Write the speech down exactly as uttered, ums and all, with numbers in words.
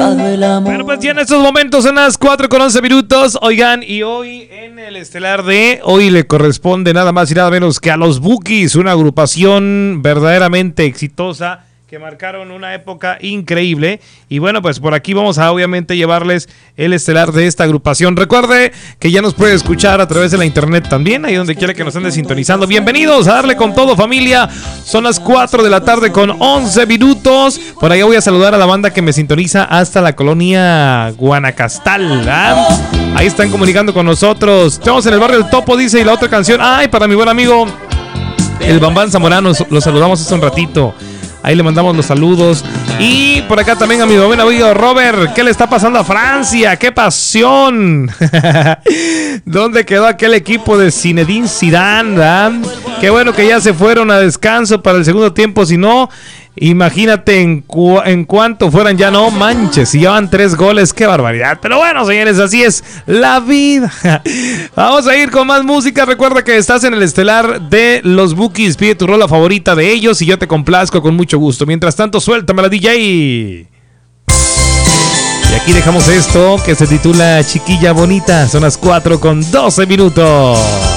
Bueno, pues ya en estos momentos son las cuatro con once minutos. Oigan, y hoy en el estelar de hoy le corresponde nada más y nada menos que a los Bukis, una agrupación verdaderamente exitosa que marcaron una época increíble. Y bueno, pues por aquí vamos a obviamente llevarles el estelar de esta agrupación. Recuerde que ya nos puede escuchar a través de la internet también, ahí donde quiera que nos ande sintonizando. Bienvenidos a darle con todo, familia. Son las cuatro de la tarde con once minutos. Por ahí voy a saludar a la banda que me sintoniza hasta la colonia Guanacastal, ¿ah? Ahí están comunicando con nosotros. Estamos en el barrio del Topo, dice, y la otra canción, ay, para mi buen amigo el Bambán Zamorano, lo saludamos hace un ratito. Ahí le mandamos los saludos. Y por acá también a mi buen amigo Robert. ¿Qué le está pasando a Francia? ¡Qué pasión! ¿Dónde quedó aquel equipo de Zinedine Zidane? ¿Verdad? Qué bueno que ya se fueron a descanso para el segundo tiempo. Si no, imagínate en, cu- en cuánto fueran ya, no manches. Si llevan tres goles, qué barbaridad. Pero bueno, señores, así es la vida. Vamos a ir con más música. Recuerda que estás en el estelar de los Bukis. Pide tu rola favorita de ellos y yo te complazco con mucho gusto. Mientras tanto, suéltame la D J. Y aquí dejamos esto que se titula Chiquilla Bonita. Son las cuatro con doce minutos.